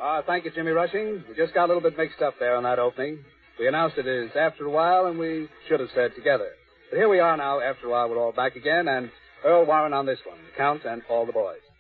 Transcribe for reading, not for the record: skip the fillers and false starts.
Thank you, Jimmy Rushing. We just got a little bit mixed up there on that opening. We announced it as After a While, and we should have said Together. But here we are now. After a while, we're all back again, and Earl Warren on this one, Count and all the boys.